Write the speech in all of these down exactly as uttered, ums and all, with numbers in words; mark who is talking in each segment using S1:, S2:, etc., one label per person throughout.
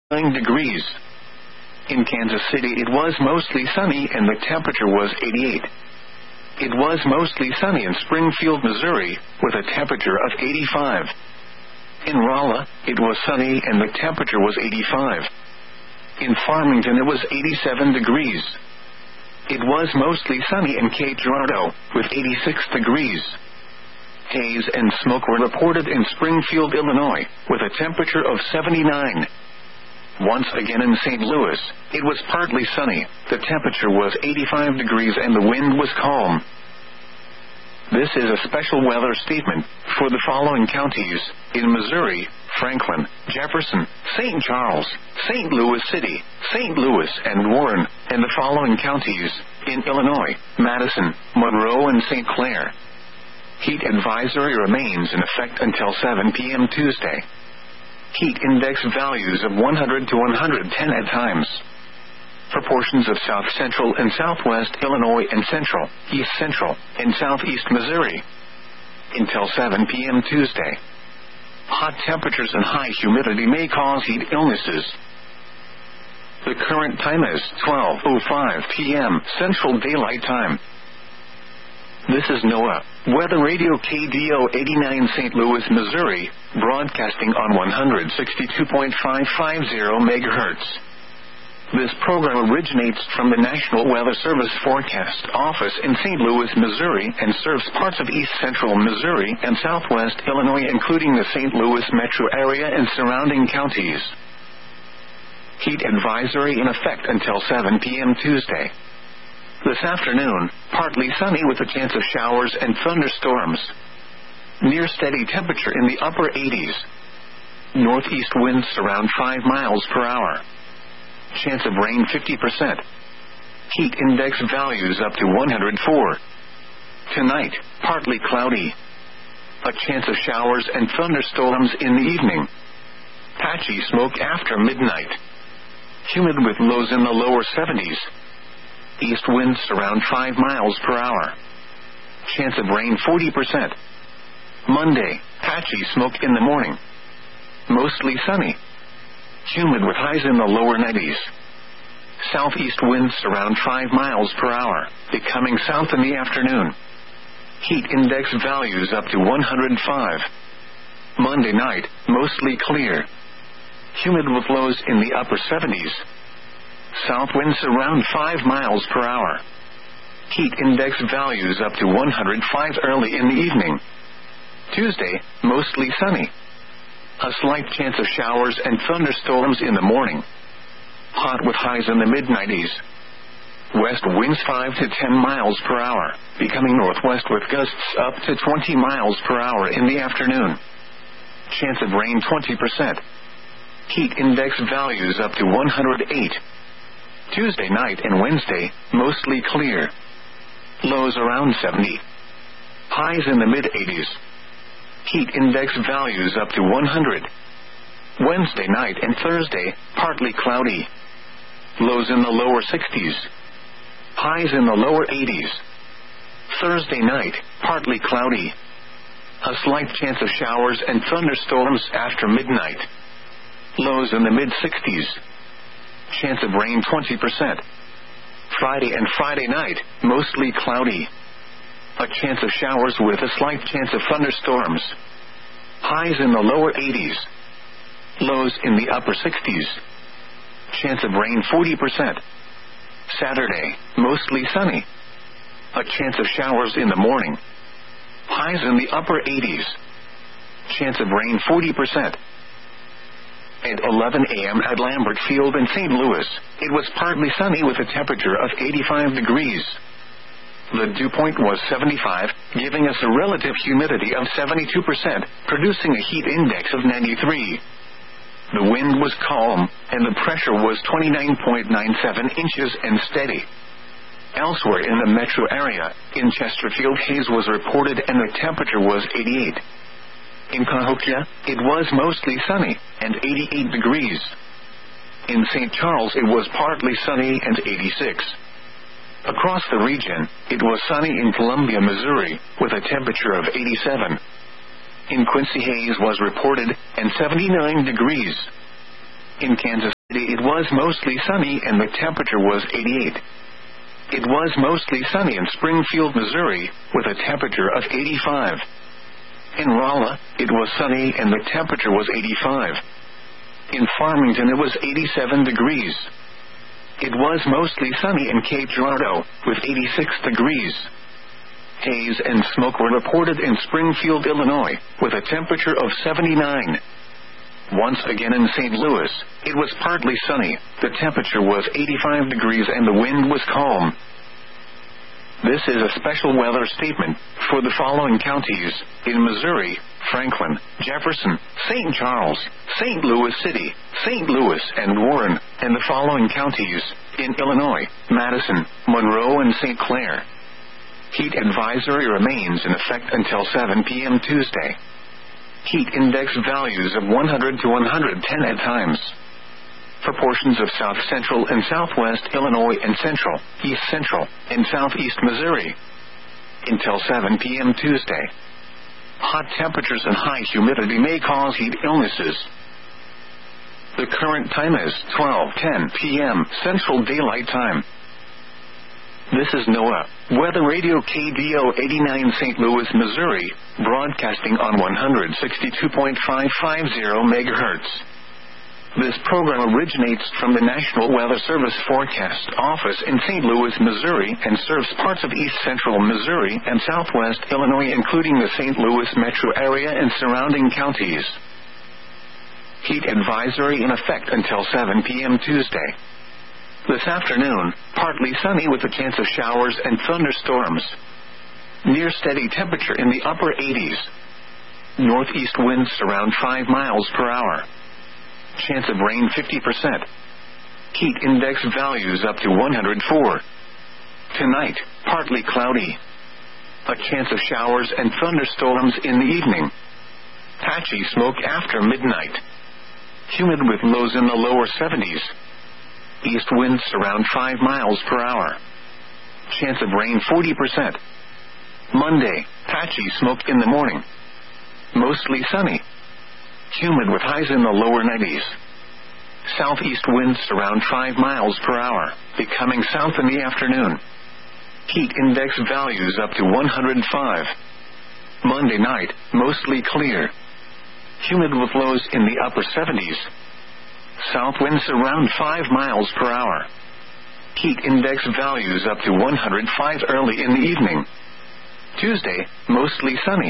S1: nine degrees. In Kansas City it was mostly sunny and the temperature was eighty-eight. It was mostly sunny in Springfield, Missouri, with a temperature of eighty-five. In Rolla, it was sunny and the temperature was eighty-five. In Farmington it was eighty-seven degrees. It was mostly sunny in Cape Girardeau, with eighty-six degrees. Haze and smoke were reported in Springfield, Illinois, with a temperature of seventy-nine. Once again in Saint Louis, it was partly sunny, the temperature was eighty-five degrees and the wind was calm. This is a special weather statement for the following counties: in Missouri, Franklin, Jefferson, Saint Charles, Saint Louis City, Saint Louis and Warren, and the following counties: in Illinois, Madison, Monroe and Saint Clair. Heat advisory remains in effect until seven p m Tuesday. Heat index values of one hundred to one hundred ten at times. For portions of south central and southwest Illinois and central, east central, and southeast Missouri. Until seven p m Tuesday. Hot temperatures and high humidity may cause heat illnesses. The current time is twelve oh five p m Central Daylight Time. This is NOAA Weather Radio K D O eighty-nine Saint Louis, Missouri, broadcasting on one hundred sixty-two point five five zero megahertz. This program originates from the National Weather Service Forecast Office in Saint Louis, Missouri, and serves parts of east central Missouri and southwest Illinois, including the Saint Louis metro area and surrounding counties. Heat advisory in effect until seven p m Tuesday. This afternoon, partly sunny with a chance of showers and thunderstorms. Near steady temperature in the upper eighties. Northeast winds around five miles per hour. Chance of rain fifty percent. Heat index values up to one hundred four. Tonight, partly cloudy. A chance of showers and thunderstorms in the evening. Patchy smoke after midnight. Humid with lows in the lower seventies. East winds around five miles per hour. Chance of rain forty percent. Monday, patchy smoke in the morning. Mostly sunny. Humid with highs in the lower nineties. Southeast winds around five miles per hour, becoming south in the afternoon. Heat index values up to one hundred five. Monday night, mostly clear. Humid with lows in the upper seventies. South winds around five miles per hour. Heat index values up to one hundred five early in the evening. Tuesday, mostly sunny. A slight chance of showers and thunderstorms in the morning. Hot with highs in the mid nineties. West winds five to ten miles per hour, becoming northwest with gusts up to twenty miles per hour in the afternoon. Chance of rain twenty percent. Heat index values up to one hundred eight. Tuesday night and Wednesday, mostly clear. Lows around seventy. Highs in the mid eighties. Heat index values up to one hundred. Wednesday night and Thursday, partly cloudy. Lows in the lower sixties. Highs in the lower eighties. Thursday night, partly cloudy. A slight chance of showers and thunderstorms after midnight. Lows in the mid sixties. Chance of rain twenty percent. Friday and Friday night, mostly cloudy. A chance of showers with a slight chance of thunderstorms. Highs in the lower eighties. Lows in the upper sixties. Chance of rain forty percent. Saturday, mostly sunny. A chance of showers in the morning. Highs in the upper eighties. Chance of rain forty percent. At eleven a m at Lambert Field in Saint Louis, it was partly sunny with a temperature of eighty-five degrees. The dew point was seventy-five, giving us a relative humidity of seventy-two percent, producing a heat index of ninety-three. The wind was calm, and the pressure was twenty-nine point nine seven inches and steady. Elsewhere in the metro area, in Chesterfield, haze was reported and the temperature was eighty-eight. In Cahokia, it was mostly sunny, and eighty-eight degrees. In Saint Charles it was partly sunny and eighty-six. Across the region, it was sunny in Columbia, Missouri, with a temperature of eighty-seven. In Quincy, haze was reported, and seventy-nine degrees. In Kansas It was mostly sunny and the temperature was eighty-eight. It was mostly sunny in Springfield, Missouri, with a temperature of eighty-five. In Rolla, it was sunny and the temperature was eighty-five. In Farmington, it was eighty-seven degrees. It was mostly sunny in Cape Girardeau, with eighty-six degrees. Haze and smoke were reported in Springfield, Illinois, with a temperature of seventy-nine. Once again in Saint Louis, it was partly sunny, the temperature was eighty-five degrees and the wind was calm. This is a special weather statement for the following counties: in Missouri, Franklin, Jefferson, Saint Charles, Saint Louis City, Saint Louis, and Warren, and the following counties: in Illinois, Madison, Monroe, and Saint Clair. Heat advisory remains in effect until seven p.m. Tuesday. Heat index values of one hundred to one hundred ten at times. For portions of south central and southwest Illinois and central, east central, and southeast Missouri. Until seven p.m. Tuesday. Hot temperatures and high humidity may cause heat illnesses. The current time is twelve ten p.m. Central Daylight Time. This is NOAA Weather Radio K D O eighty-nine Saint Louis, Missouri, broadcasting on one sixty-two point five five zero megahertz. This program originates from the National Weather Service Forecast Office in Saint Louis, Missouri, and serves parts of east central Missouri and southwest Illinois, including the Saint Louis metro area and surrounding counties. Heat advisory in effect until seven p.m. Tuesday. This afternoon, partly sunny with a chance of showers and thunderstorms. Near steady temperature in the upper eighties. Northeast winds around five miles per hour. Chance of rain fifty percent. Heat index values up to one hundred four. Tonight, partly cloudy. A chance of showers and thunderstorms in the evening. Patchy smoke after midnight. Humid with lows in the lower seventies. East winds around five miles per hour. Chance of rain forty percent. Monday, patchy smoke in the morning. Mostly sunny. Humid with highs in the lower nineties. Southeast winds around five miles per hour, becoming south in the afternoon. Heat index values up to one hundred five. Monday night, mostly clear. Humid with lows in the upper seventies. South winds around five miles per hour. Heat index values up to one hundred five early in the evening. Tuesday, mostly sunny.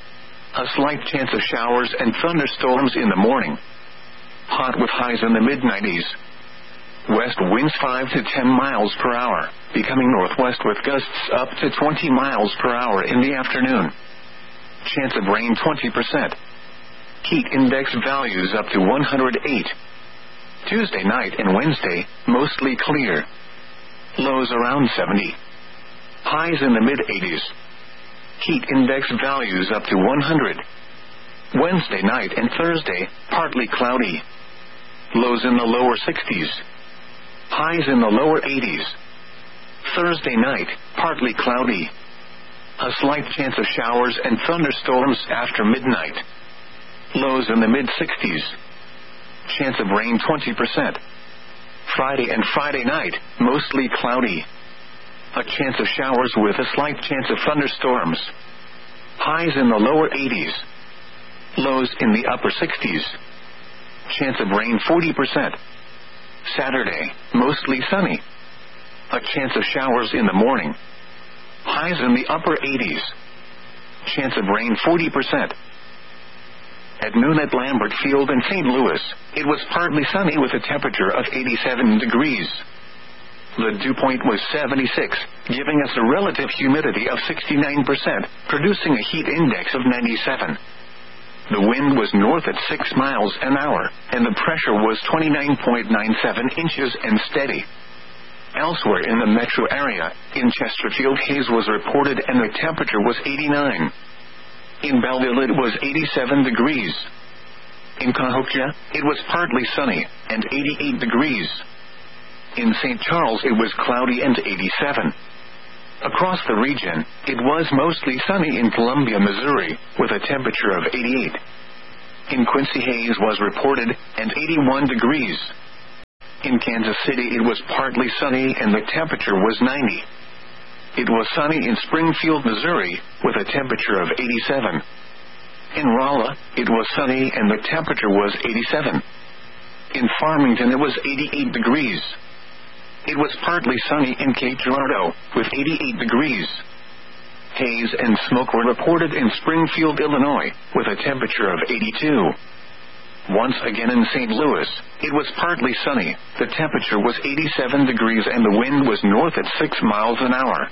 S1: A slight chance of showers and thunderstorms in the morning. Hot with highs in the mid nineties. West winds five to ten miles per hour, becoming northwest with gusts up to twenty miles per hour in the afternoon. Chance of rain twenty percent. Heat index values up to one hundred eight. Tuesday night and Wednesday, mostly clear. Lows around seventy. Highs in the mid eighties. Heat index values up to one hundred. Wednesday night and Thursday, partly cloudy. Lows in the lower sixties. Highs in the lower eighties. Thursday night, partly cloudy. A slight chance of showers and thunderstorms after midnight. Lows in the mid sixties. Chance of rain twenty percent. Friday and Friday night, mostly cloudy. A chance of showers with a slight chance of thunderstorms. Highs in the lower eighties. Lows in the upper sixties. Chance of rain forty percent. Saturday, mostly sunny. A chance of showers in the morning. Highs in the upper eighties. Chance of rain forty percent. At noon at Lambert Field in Saint Louis, it was partly sunny with a temperature of eighty-seven degrees. The dew point was seventy-six, giving us a relative humidity of sixty-nine percent, producing a heat index of ninety-seven. The wind was north at six miles an hour, and the pressure was twenty-nine point nine seven inches and steady. Elsewhere in the metro area, in Chesterfield, haze was reported and the temperature was eighty-nine. In Belleville, it was eighty-seven degrees. In Cahokia, it was partly sunny, and eighty-eight degrees. In Saint Charles, it was cloudy and eighty-seven. Across the region, it was mostly sunny in Columbia, Missouri, with a temperature of eighty-eight. In Quincy, haze was reported, and eighty-one degrees. In Kansas City, it was partly sunny and the temperature was ninety. It was sunny in Springfield, Missouri, with a temperature of eighty-seven. In Rolla, it was sunny and the temperature was eighty-seven. In Farmington, it was eighty-eight degrees. It was partly sunny in Cape Girardeau, with eighty-eight degrees. Haze and smoke were reported in Springfield, Illinois, with a temperature of eighty-two. Once again in Saint Louis, it was partly sunny, the temperature was eighty-seven degrees and the wind was north at six miles an hour.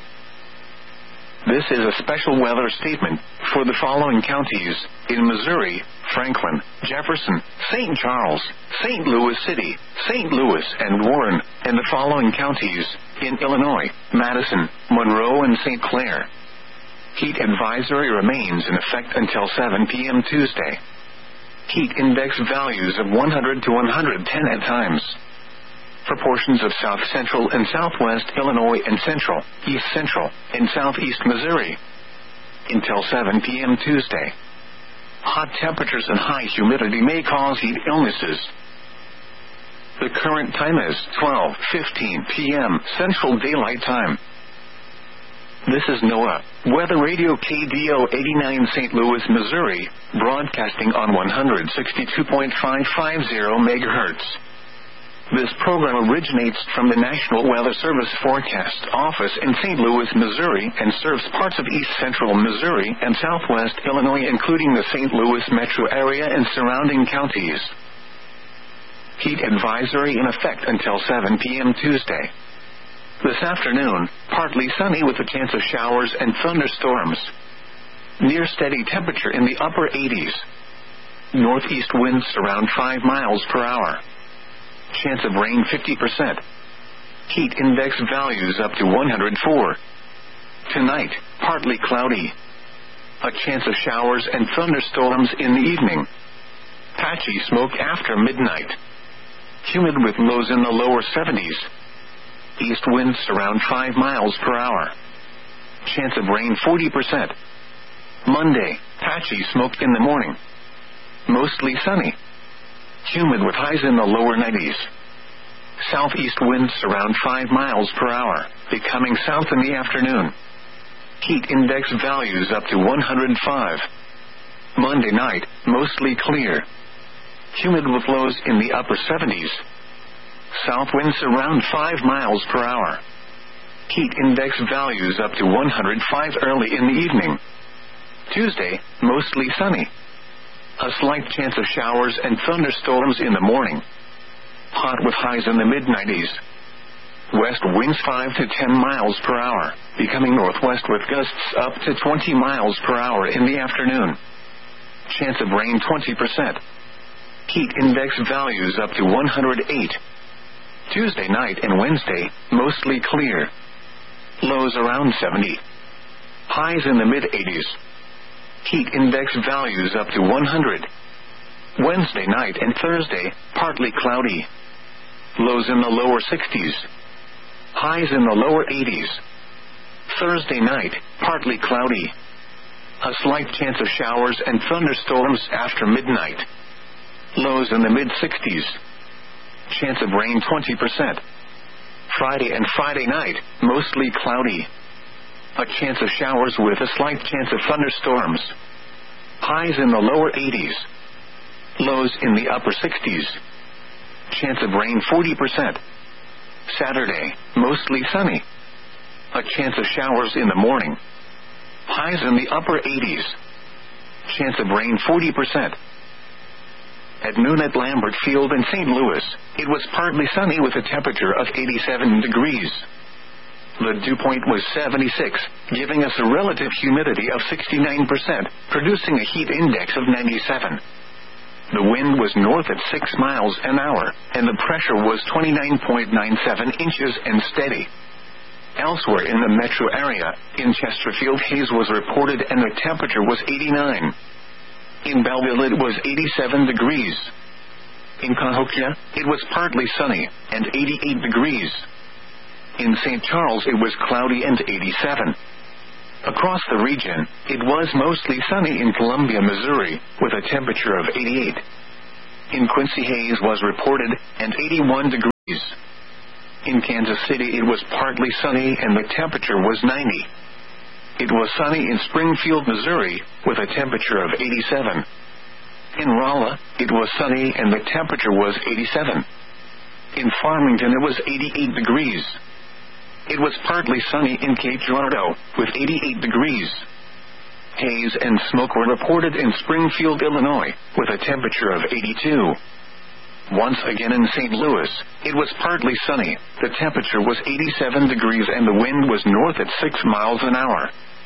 S1: This is a special weather statement for the following counties: in Missouri, Franklin, Jefferson, Saint Charles, Saint Louis City, Saint Louis and Warren, and the following counties: in Illinois, Madison, Monroe and Saint Clair. Heat advisory remains in effect until seven p.m. Tuesday. Heat index values of one hundred to one hundred ten at times. For portions of south central and southwest Illinois and central, east central, and southeast Missouri. Until seven p.m. Tuesday. Hot temperatures and high humidity may cause heat illnesses. The current time is twelve fifteen p.m. Central Daylight Time. This is NOAA Weather Radio K D O eighty-nine Saint Louis, Missouri, broadcasting on one sixty-two point five five zero megahertz. This program originates from the National Weather Service Forecast Office in Saint Louis, Missouri, and serves parts of east central Missouri and southwest Illinois, including the Saint Louis metro area and surrounding counties. Heat advisory in effect until seven p.m. Tuesday. This afternoon, partly sunny with a chance of showers and thunderstorms. Near steady temperature in the upper eighties. Northeast winds around five miles per hour. Chance of rain fifty percent. Heat index values up to one hundred four. Tonight, partly cloudy. A chance of showers and thunderstorms in the evening. Patchy smoke after midnight. Humid with lows in the lower seventies. East winds around five miles per hour. Chance of rain forty percent. Monday, patchy smoke in the morning. Mostly sunny. Humid with highs in the lower nineties. Southeast winds around five miles per hour, becoming south in the afternoon. Heat index values up to one hundred five. Monday night, mostly clear. Humid with lows in the upper seventies. South winds around five miles per hour. Heat index values up to one hundred five early in the evening. Tuesday, mostly sunny. A slight chance of showers and thunderstorms in the morning. Hot with highs in the mid nineties. West winds five to ten miles per hour, becoming northwest with gusts up to twenty miles per hour in the afternoon. Chance of rain twenty percent. Heat index values up to one hundred eight. Tuesday night and Wednesday, mostly clear. Lows around seventy. Highs in the mid eighties. Heat index values up to one hundred. Wednesday night and Thursday, partly cloudy. Lows in the lower sixties. Highs in the lower eighties. Thursday night, partly cloudy. A slight chance of showers and thunderstorms after midnight. Lows in the mid sixties. Chance of rain twenty percent. Friday and Friday night, mostly cloudy. A chance of showers with a slight chance of thunderstorms. Highs in the lower eighties. Lows in the upper sixties. Chance of rain forty percent. Saturday, mostly sunny. A chance of showers in the morning. Highs in the upper eighties. Chance of rain forty percent. At noon at Lambert Field in Saint Louis, it was partly sunny with a temperature of eighty-seven degrees. The dew point was seventy-six, giving us a relative humidity of sixty-nine percent, producing a heat index of ninety-seven. The wind was north at six miles an hour, and the pressure was twenty-nine point nine seven inches and steady. Elsewhere in the metro area, in Chesterfield, haze was reported and the temperature was eighty-nine. In Belleville, it was eighty-seven degrees. In Cahokia, it was partly sunny, and eighty-eight degrees. In Saint Charles, it was cloudy and eighty-seven. Across the region, it was mostly sunny in Columbia, Missouri, with a temperature of eighty-eight. In Quincy, haze was reported, and eighty-one degrees. In Kansas City, it was partly sunny and the temperature was ninety. It was sunny in Springfield, Missouri, with a temperature of eighty-seven. In Rolla, it was sunny and the temperature was eighty-seven. In Farmington, it was eighty-eight degrees. It was partly sunny in Cape Girardeau, with eighty-eight degrees. Haze and smoke were reported in Springfield, Illinois, with a temperature of eighty-two. Once again in Saint Louis, it was partly sunny, the temperature was eighty-seven degrees and the wind was north at six miles an hour.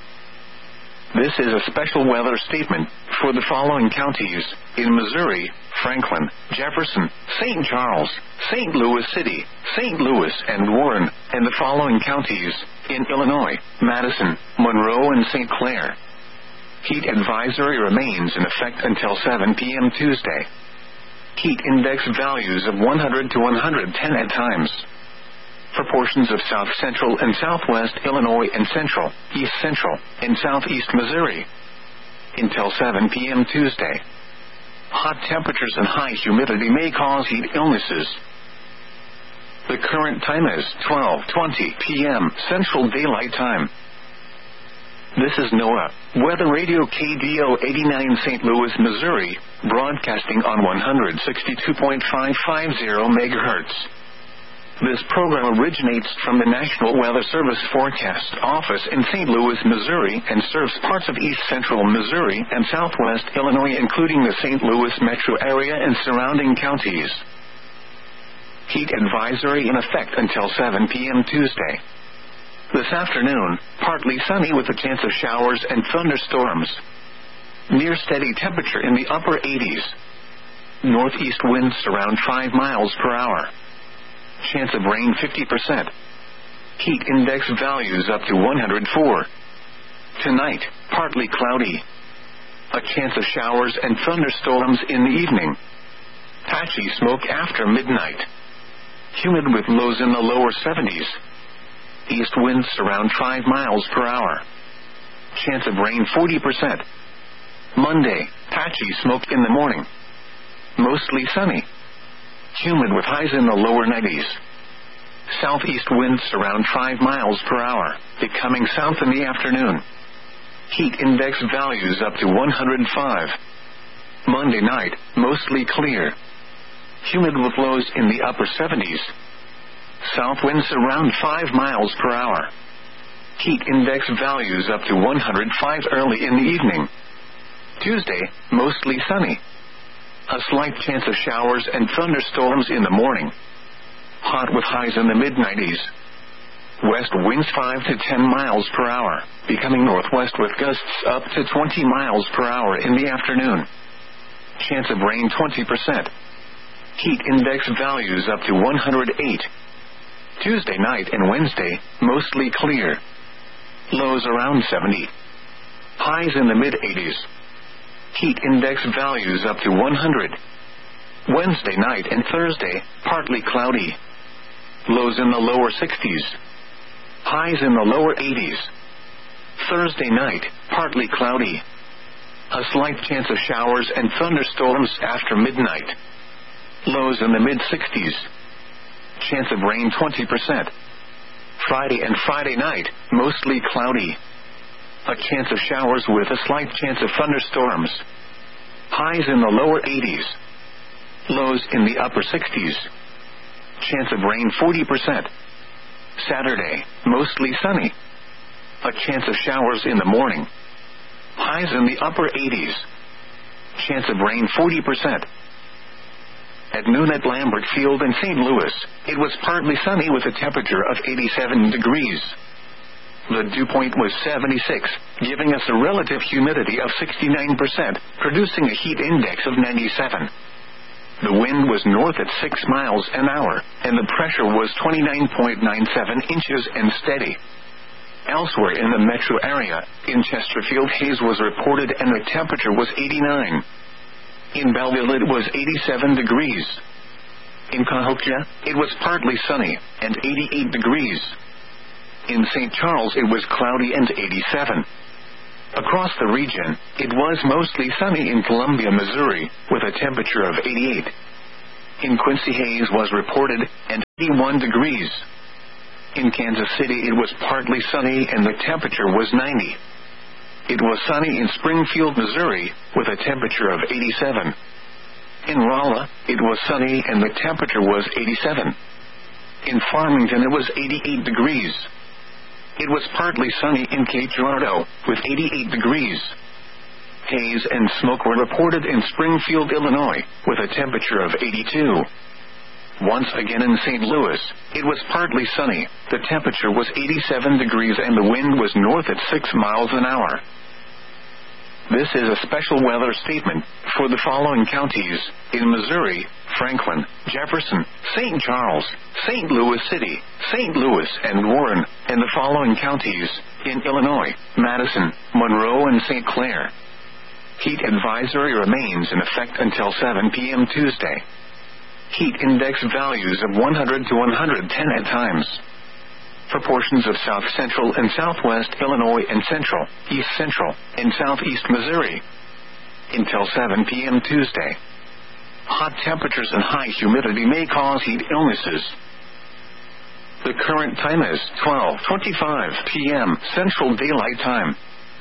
S1: This is a special weather statement for the following counties: in Missouri, Franklin, Jefferson, Saint Charles, Saint Louis City, Saint Louis and Warren, and the following counties: in Illinois, Madison, Monroe and Saint Clair. Heat advisory remains in effect until seven p.m. Tuesday. Heat index values of one hundred to one hundred ten at times. For portions of south central and southwest Illinois and central, east central, and southeast Missouri. Until seven p.m. Tuesday. Hot temperatures and high humidity may cause heat illnesses. The current time is twelve twenty p.m. Central Daylight Time. This is NOAA Weather Radio K D O eighty-nine Saint Louis, Missouri, broadcasting on one sixty-two point five five zero megahertz. This program originates from the National Weather Service Forecast Office in Saint Louis, Missouri, and serves parts of east central Missouri and southwest Illinois, including the Saint Louis metro area and surrounding counties. Heat advisory in effect until seven p.m. Tuesday. This afternoon, partly sunny with a chance of showers and thunderstorms. Near steady temperature in the upper eighties. Northeast winds around five miles per hour. Chance of rain fifty percent. Heat index values up to one hundred four. Tonight, partly cloudy. A chance of showers and thunderstorms in the evening. Patchy smoke after midnight. Humid with lows in the lower seventies. East winds around five miles per hour. Chance of rain forty percent. Monday, patchy smoke in the morning. Mostly sunny. Humid with highs in the lower nineties. Southeast winds around five miles per hour, becoming south in the afternoon. Heat index values up to one hundred five. Monday night, mostly clear. Humid with lows in the upper seventies. South winds around five miles per hour. Heat index values up to one hundred five early in the evening. Tuesday, mostly sunny. A slight chance of showers and thunderstorms in the morning. Hot with highs in the mid nineties. West winds five to ten miles per hour, becoming northwest with gusts up to twenty miles per hour in the afternoon. Chance of rain twenty percent. Heat index values up to one hundred eight. Tuesday night and Wednesday, mostly clear. Lows around seventy. Highs in the mid eighties. Heat index values up to one hundred. Wednesday night and Thursday, partly cloudy. Lows in the lower sixties. Highs in the lower eighties. Thursday night, partly cloudy. A slight chance of showers and thunderstorms after midnight. Lows in the mid sixties. Chance of rain twenty percent. Friday and Friday night, mostly cloudy. A chance of showers with a slight chance of thunderstorms. Highs in the lower eighties. Lows in the upper sixties. Chance of rain forty percent. Saturday, mostly sunny. A chance of showers in the morning. Highs in the upper eighties. Chance of rain forty percent. At noon at Lambert Field in Saint Louis, it was partly sunny with a temperature of eighty-seven degrees. The dew point was seventy-six, giving us a relative humidity of sixty-nine percent, producing a heat index of ninety-seven. The wind was north at six miles an hour, and the pressure was twenty-nine point nine seven inches and steady. Elsewhere in the metro area, in Chesterfield, haze was reported and the temperature was eighty-nine. In Belleville, it was eighty-seven degrees. In Cahokia, it was partly sunny, and eighty-eight degrees. In Saint Charles, it was cloudy and eighty-seven. Across the region, it was mostly sunny in Columbia, Missouri, with a temperature of eighty-eight. In Quincy, haze was reported, and eighty-one degrees. In Kansas City, it was partly sunny and the temperature was ninety. It was sunny in Springfield, Missouri, with a temperature of eighty-seven. In Rolla, it was sunny and the temperature was eighty-seven. In Farmington, it was eighty-eight degrees. It was partly sunny in Cape Girardeau, with eighty-eight degrees. Haze and smoke were reported in Springfield, Illinois, with a temperature of eighty-two. Once again in Saint Louis, it was partly sunny, the temperature was eighty-seven degrees and the wind was north at six miles an hour. This is a special weather statement for the following counties in Missouri: Franklin, Jefferson, Saint Charles, Saint Louis City, Saint Louis, and Warren, and the following counties in Illinois: Madison, Monroe, and Saint Clair. Heat advisory remains in effect until seven p.m. Tuesday. Heat index values of one hundred to one hundred ten at times. For portions of south central and southwest Illinois and central, east central, and southeast Missouri. Until seven p.m. Tuesday. Hot temperatures and high humidity may cause heat illnesses. The current time is twelve twenty-five p.m. Central Daylight Time.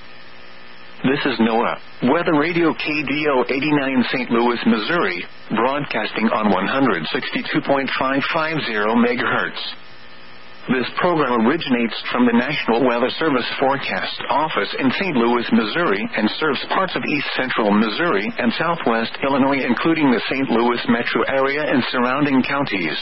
S1: This is NOAA Weather Radio K D O eighty-nine Saint Louis, Missouri, broadcasting on one sixty-two point five five zero megahertz. This program originates from the National Weather Service Forecast Office in Saint Louis, Missouri, and serves parts of east central Missouri and southwest Illinois, including the Saint Louis metro area and surrounding counties.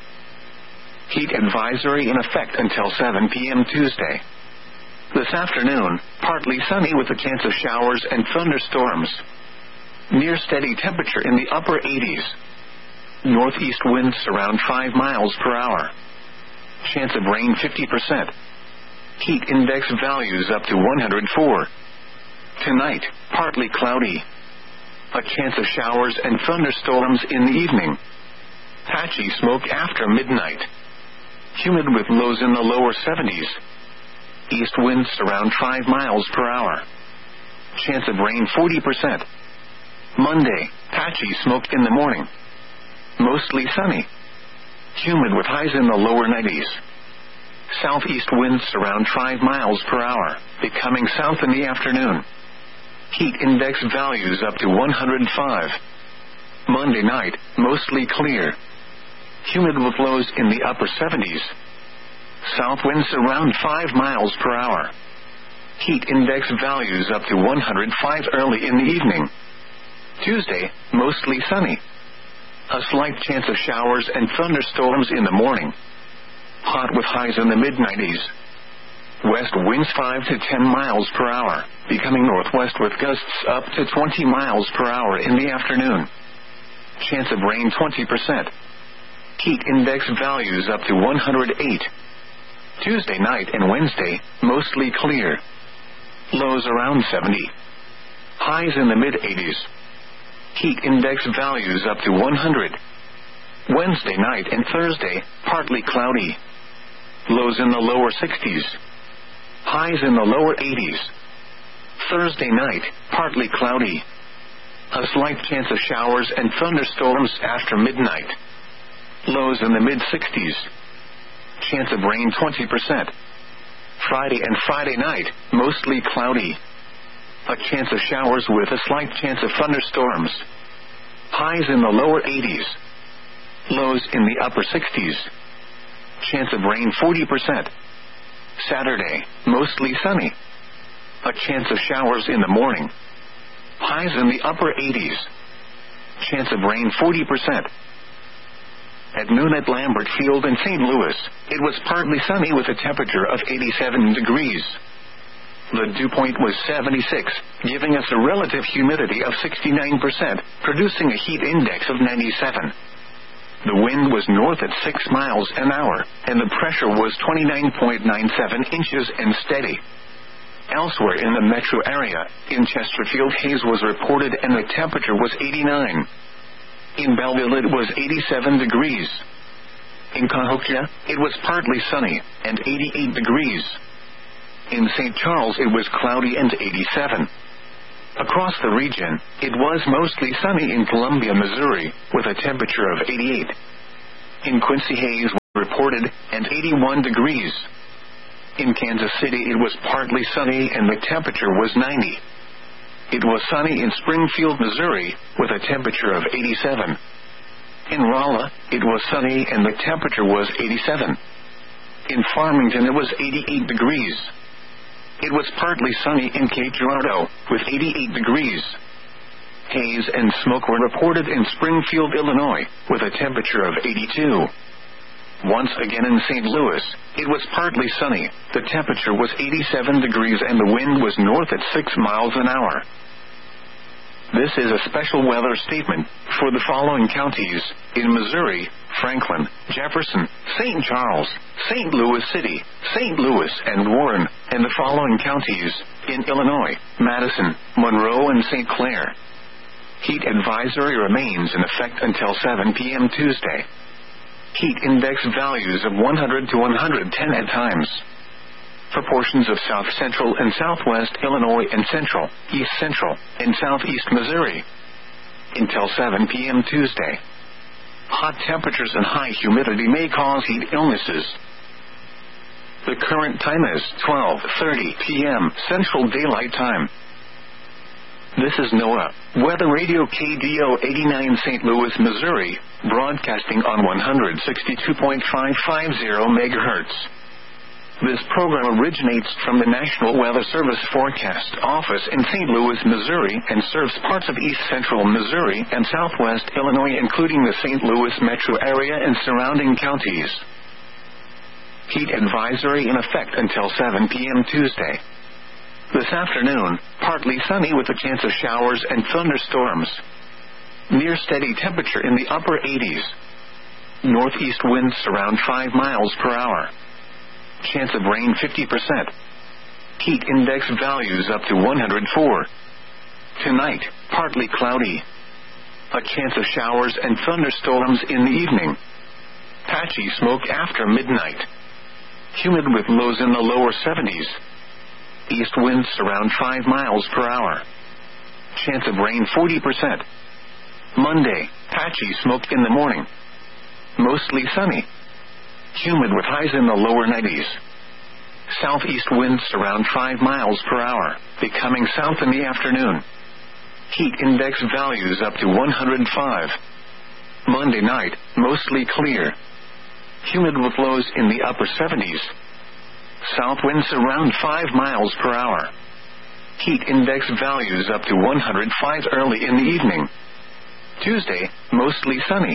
S1: Heat advisory in effect until seven p.m. Tuesday. This afternoon, partly sunny with a chance of showers and thunderstorms. Near steady temperature in the upper eighties. Northeast winds around five miles per hour. Chance of rain fifty percent. Heat index values up to one hundred four. Tonight, partly cloudy. A chance of showers and thunderstorms in the evening. Patchy smoke after midnight. Humid with lows in the lower seventies. East winds around five miles per hour. Chance of rain forty percent. Monday, patchy smoke in the morning. Mostly sunny. Humid with highs in the lower nineties. Southeast winds around five miles per hour, becoming south in the afternoon. Heat index values up to one hundred five. Monday night, mostly clear. Humid with lows in the upper seventies. South winds around five miles per hour. Heat index values up to one hundred five early in the evening. Tuesday, mostly sunny. A slight chance of showers and thunderstorms in the morning. Hot with highs in the mid nineties. West winds five to ten miles per hour, becoming northwest with gusts up to twenty miles per hour in the afternoon. Chance of rain twenty percent. Heat index values up to one hundred eight. Tuesday night and Wednesday, mostly clear. Lows around seventy. Highs in the mid eighties. Heat index values up to one hundred. Wednesday night and Thursday, partly cloudy. Lows in the lower sixties. Highs in the lower eighties. Thursday night, partly cloudy. A slight chance of showers and thunderstorms after midnight. Lows in the mid sixties. Chance of rain twenty percent. Friday and Friday night, mostly cloudy. A chance of showers with a slight chance of thunderstorms. Highs in the lower eighties. Lows in the upper sixties. Chance of rain forty percent. Saturday, mostly sunny. A chance of showers in the morning. Highs in the upper eighties. Chance of rain forty percent. At noon at Lambert Field in Saint Louis, it was partly sunny with a temperature of eighty-seven degrees. The dew point was seventy-six, giving us a relative humidity of sixty-nine percent, producing a heat index of ninety-seven. The wind was north at six miles an hour, and the pressure was twenty-nine point nine seven inches and steady. Elsewhere in the metro area, in Chesterfield, haze was reported and the temperature was eighty-nine. In Belleville, it was eighty-seven degrees. In Cahokia, it was partly sunny, and eighty-eight degrees. In Saint Charles, it was cloudy and eighty-seven. Across the region, it was mostly sunny in Columbia, Missouri, with a temperature of eighty-eight. In Quincy, haze reported, and eighty-one degrees. In Kansas City it was partly sunny and the temperature was ninety. It was sunny in Springfield, Missouri, with a temperature of eighty-seven. In Rolla, it was sunny and the temperature was eighty-seven. In Farmington it was eighty-eight degrees. It was partly sunny in Cape Girardeau, with eighty-eight degrees. Haze and smoke were reported in Springfield, Illinois, with a temperature of eighty-two. Once again in Saint Louis, it was partly sunny, the temperature was eighty-seven degrees and the wind was north at six miles an hour. This is a special weather statement for the following counties in Missouri: Franklin, Jefferson, Saint Charles, Saint Louis City, Saint Louis, and Warren, and the following counties in Illinois: Madison, Monroe, and Saint Clair. Heat advisory remains in effect until seven p.m. Tuesday. Heat index values of one hundred to one hundred ten at times. For portions of south central and southwest Illinois and central, east central, and southeast Missouri. Until seven p.m. Tuesday. Hot temperatures and high humidity may cause heat illnesses. The current time is twelve thirty p.m. Central Daylight Time. This is NOAA Weather Radio K D O eighty-nine Saint Louis, Missouri, broadcasting on one sixty-two point five five zero megahertz. This program originates from the National Weather Service Forecast Office in Saint Louis, Missouri, and serves parts of east central Missouri and southwest Illinois, including the Saint Louis metro area and surrounding counties. Heat advisory in effect until seven p.m. Tuesday. This afternoon, partly sunny with a chance of showers and thunderstorms. Near steady temperature in the upper eighties. Northeast winds around five miles per hour. Chance of rain fifty percent. Heat index values up to one hundred four. Tonight, partly cloudy. A chance of showers and thunderstorms in the evening. Patchy smoke after midnight. Humid with lows in the lower seventies. East winds around five miles per hour. Chance of rain forty percent. Monday, patchy smoke in the morning. Mostly sunny. Humid with highs in the lower nineties. Southeast winds around five miles per hour, becoming south in the afternoon. Heat index values up to one hundred five. Monday night, mostly clear. Humid with lows in the upper seventies. South winds around five miles per hour. Heat index values up to one hundred five early in the evening. Tuesday, mostly sunny.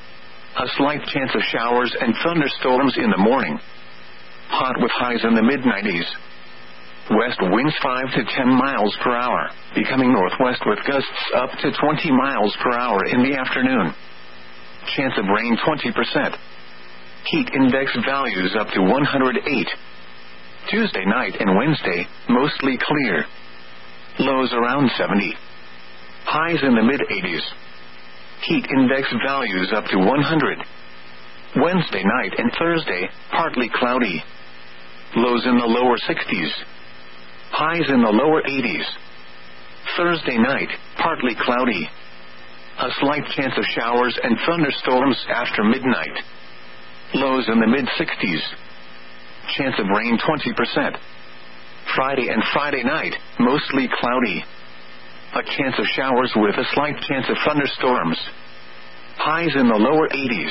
S1: A slight chance of showers and thunderstorms in the morning. Hot with highs in the mid nineties. West winds five to ten miles per hour, becoming northwest with gusts up to twenty miles per hour in the afternoon. Chance of rain twenty percent. Heat index values up to one hundred eight. Tuesday night and Wednesday, mostly clear. Lows around seventy. Highs in the mid eighties. Heat index values up to one hundred. Wednesday night and Thursday, partly cloudy. Lows in the lower sixties. Highs in the lower eighties. Thursday night, partly cloudy. A slight chance of showers and thunderstorms after midnight. Lows in the mid sixties. Chance of rain twenty percent. Friday and Friday night, mostly cloudy. A chance of showers with a slight chance of thunderstorms. Highs in the lower eighties.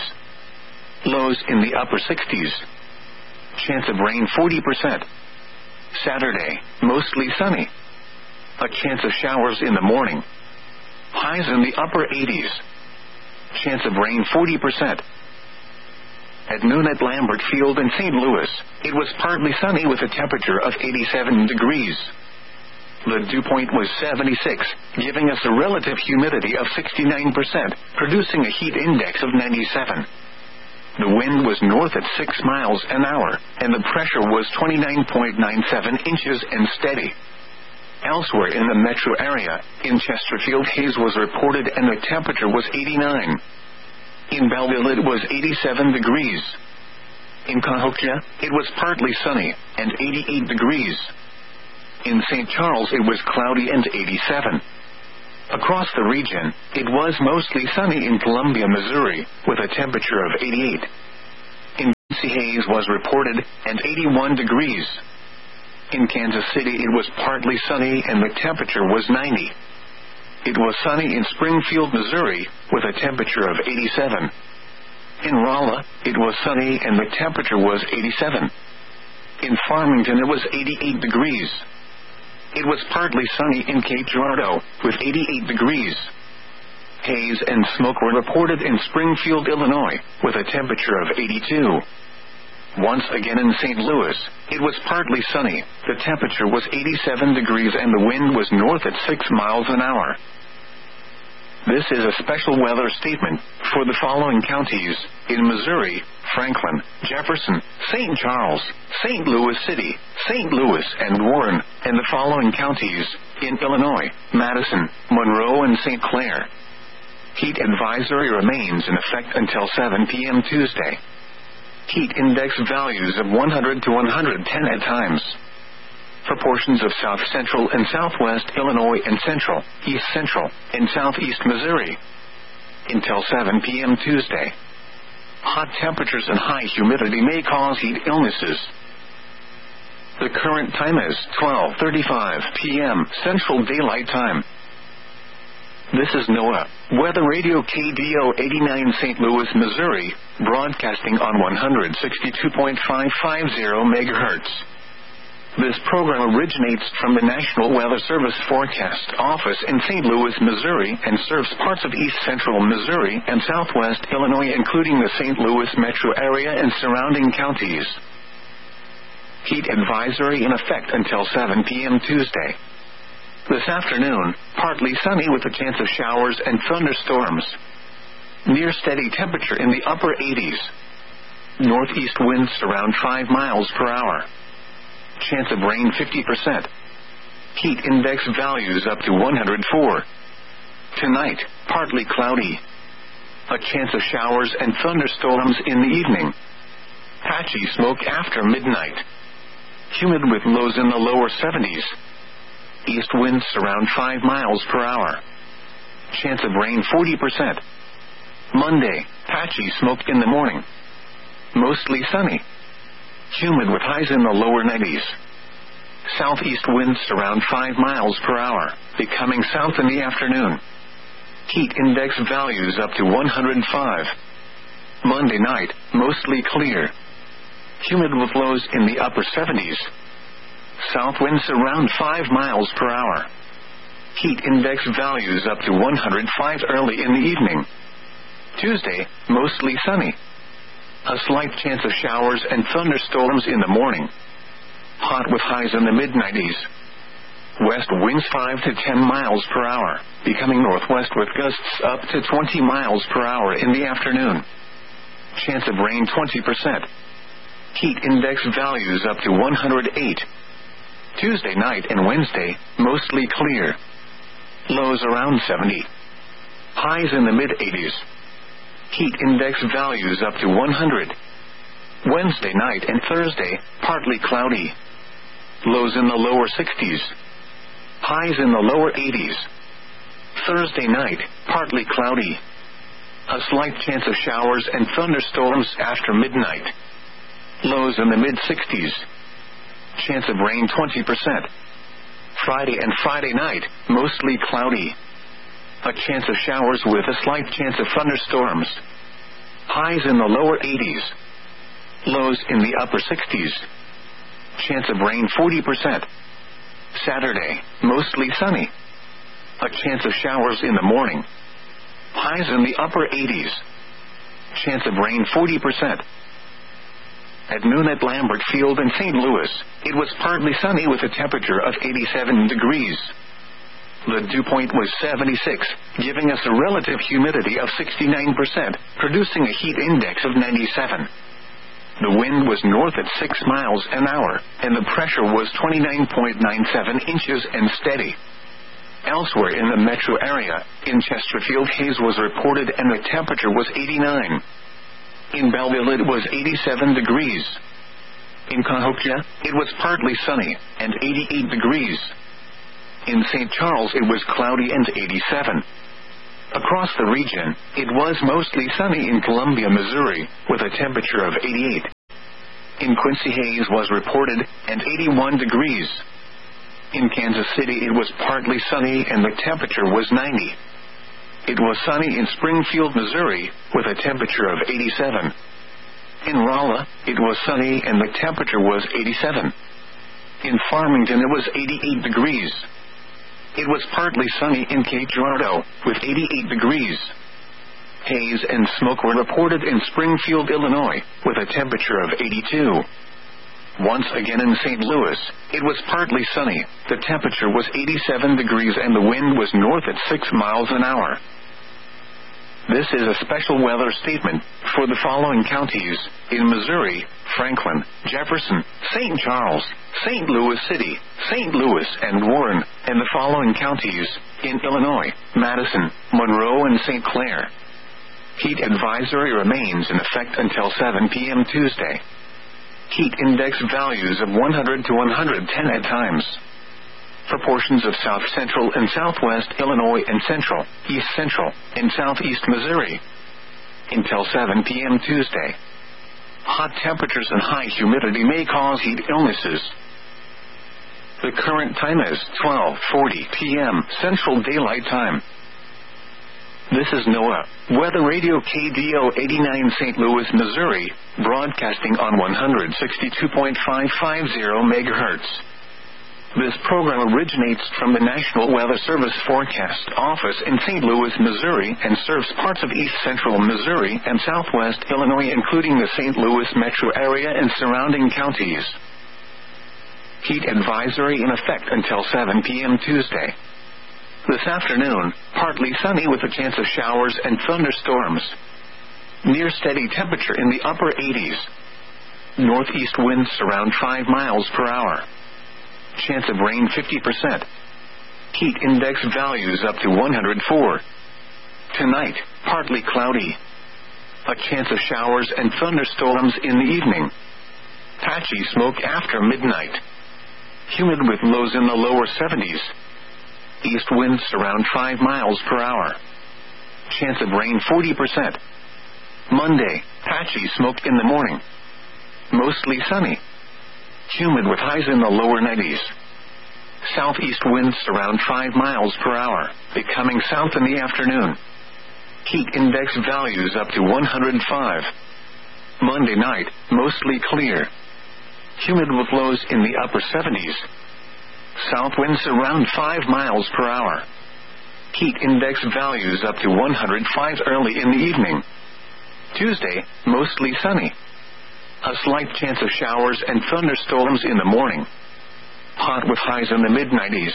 S1: Lows in the upper sixties. Chance of rain forty percent. Saturday, mostly sunny. A chance of showers in the morning. Highs in the upper eighties. Chance of rain forty percent. At noon at Lambert Field in Saint Louis, it was partly sunny with a temperature of eighty-seven degrees. The dew point was seventy-six, giving us a relative humidity of sixty-nine percent, producing a heat index of ninety-seven. The wind was north at six miles an hour, and the pressure was twenty-nine point nine seven inches and steady. Elsewhere in the metro area, in Chesterfield, haze was reported and the temperature was eighty-nine. In Belleville it was eighty-seven degrees. In Cahokia, it was partly sunny, and eighty-eight degrees. In Saint Charles it was cloudy and eighty-seven. Across the region, it was mostly sunny in Columbia, Missouri, with a temperature of eighty-eight. In haze was reported, and eighty-one degrees. In Kansas City it was partly sunny and the temperature was ninety. It was sunny in Springfield, Missouri, with a temperature of eighty-seven. In Rolla, it was sunny and the temperature was eighty-seven. In Farmington it was eighty-eight degrees. It was partly sunny in Cape Girardeau, with eighty-eight degrees. Haze and smoke were reported in Springfield, Illinois, with a temperature of eighty-two. Once again in Saint Louis, it was partly sunny, the temperature was eighty-seven degrees and the wind was north at six miles an hour. This is a special weather statement for the following counties in Missouri: Franklin, Jefferson, Saint Charles, Saint Louis City, Saint Louis and Warren, and the following counties in Illinois: Madison, Monroe and Saint Clair. Heat advisory remains in effect until seven p.m. Tuesday. Heat index values of one hundred to one hundred ten at times. For portions of south central and southwest Illinois and central, east central, and southeast Missouri. Until seven p.m. Tuesday. Hot temperatures and high humidity may cause heat illnesses. The current time is twelve thirty-five p.m. Central Daylight Time. This is NOAA Weather Radio K D O eighty-nine Saint Louis, Missouri, broadcasting on one hundred sixty-two point five five zero megahertz. This program originates from the National Weather Service Forecast Office in Saint Louis, Missouri, and serves parts of east central Missouri and southwest Illinois, including the Saint Louis metro area and surrounding counties. Heat advisory in effect until seven p.m. Tuesday. This afternoon, partly sunny with a chance of showers and thunderstorms. Near steady temperature in the upper eighties. Northeast winds around five miles per hour. Chance of rain fifty percent. Heat index values up to one hundred four. Tonight, partly cloudy. A chance of showers and thunderstorms in the evening. Patchy smoke after midnight. Humid with lows in the lower seventies. East winds around five miles per hour. Chance of rain forty percent. Monday, patchy smoke in the morning. Mostly sunny. Humid with highs in the lower nineties. Southeast winds around five miles per hour, becoming south in the afternoon. Heat index values up to one hundred five. Monday night, mostly clear. Humid with lows in the upper seventies. South winds around five miles per hour. Heat index values up to one hundred five early in the evening. Tuesday, mostly sunny. A slight chance of showers and thunderstorms in the morning. Hot with highs in the mid nineties. West winds five to ten miles per hour, becoming northwest with gusts up to twenty miles per hour in the afternoon. Chance of rain twenty percent. Heat index values up to one hundred eight. Tuesday night and Wednesday, mostly clear. Lows around seventy. Highs in the mid eighties. Heat index values up to one hundred. Wednesday night and Thursday, partly cloudy. Lows in the lower sixties. Highs in the lower eighties. Thursday night, partly cloudy. A slight chance of showers and thunderstorms after midnight. Lows in the mid sixties. Chance of rain twenty percent. Friday and Friday night, mostly cloudy. A chance of showers with a slight chance of thunderstorms. Highs in the lower eighties. Lows in the upper sixties. Chance of rain forty percent. Saturday, mostly sunny. A chance of showers in the morning. Highs in the upper eighties. Chance of rain forty percent. At noon at Lambert Field in Saint Louis, it was partly sunny with a temperature of eighty-seven degrees. The dew point was seventy-six, giving us a relative humidity of sixty-nine percent, producing a heat index of ninety-seven. The wind was north at six miles an hour, and the pressure was twenty-nine point nine seven inches and steady. Elsewhere in the metro area, in Chesterfield, haze was reported and the temperature was eighty-nine. In Belleville, it was eighty-seven degrees. In Cahokia, it was partly sunny, and eighty-eight degrees. In Saint Charles, it was cloudy and eighty-seven. Across the region, it was mostly sunny in Columbia, Missouri, with a temperature of eighty-eight. In Quincy, haze was reported, and eighty-one degrees. In Kansas City, it was partly sunny and the temperature was ninety. It was sunny in Springfield, Missouri, with a temperature of eighty-seven. In Rolla, it was sunny and the temperature was eighty-seven. In Farmington, it was eighty-eight degrees. It was partly sunny in Cape Girardeau, with eighty-eight degrees. Haze and smoke were reported in Springfield, Illinois, with a temperature of eighty-two. Once again in Saint Louis, it was partly sunny, the temperature was eighty-seven degrees and the wind was north at six miles an hour. This is a special weather statement for the following counties: in Missouri, Franklin, Jefferson, Saint Charles, Saint Louis City, Saint Louis, and Warren, and the following counties: in Illinois, Madison, Monroe, and Saint Clair. Heat advisory remains in effect until seven p.m. Tuesday. Heat index values of one hundred to one hundred ten at times. For portions of south central and southwest Illinois and central, east central, and southeast Missouri. Until seven p.m. Tuesday. Hot temperatures and high humidity may cause heat illnesses. The current time is twelve forty p.m. Central Daylight Time. This is NOAA Weather Radio K D O eighty-nine Saint Louis, Missouri, broadcasting on one sixty-two point five five zero megahertz. This program originates from the National Weather Service Forecast Office in Saint Louis, Missouri, and serves parts of east central Missouri and southwest Illinois, including the Saint Louis metro area and surrounding counties. Heat advisory in effect until seven p.m. Tuesday. This afternoon, partly sunny with a chance of showers and thunderstorms. Near steady temperature in the upper eighties. Northeast winds around five miles per hour. Chance of rain fifty percent. Heat index values up to one hundred four. Tonight, partly cloudy. A chance of showers and thunderstorms in the evening. Patchy smoke after midnight. Humid with lows in the lower seventies. East winds around five miles per hour. Chance of rain forty percent. Monday, patchy smoke in the morning. Mostly sunny. Humid with highs in the lower nineties. Southeast winds around five miles per hour, becoming south in the afternoon. Heat index values up to one hundred five. Monday night, mostly clear. Humid with lows in the upper seventies. South winds around five miles per hour. Heat index values up to one hundred five early in the evening. Tuesday, mostly sunny. A slight chance of showers and thunderstorms in the morning. Hot with highs in the mid nineties.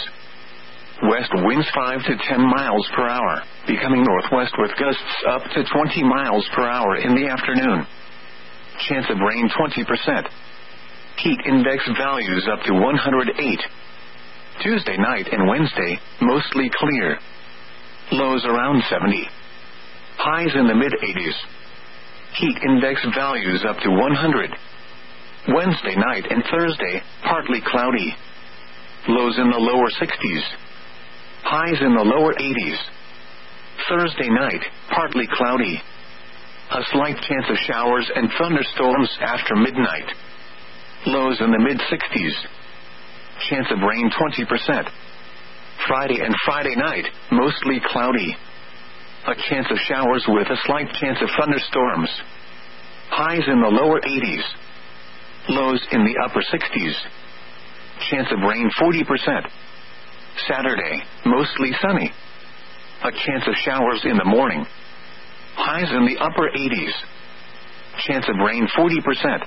S1: West winds five to ten miles per hour, becoming northwest with gusts up to twenty miles per hour in the afternoon. Chance of rain twenty percent. Heat index values up to one hundred eight. Tuesday night and Wednesday, mostly clear. Lows around seventy. Highs in the mid eighties. Heat index values up to one hundred. Wednesday night and Thursday, partly cloudy. Lows in the lower sixties. Highs in the lower eighties. Thursday night, partly cloudy. A slight chance of showers and thunderstorms after midnight. Lows in the mid sixties. Chance of rain twenty percent. Friday and Friday night, mostly cloudy. A chance of showers with a slight chance of thunderstorms. Highs in the lower eighties. Lows in the upper sixties. Chance of rain forty percent. Saturday, mostly sunny. A chance of showers in the morning. Highs in the upper eighties. Chance of rain forty percent.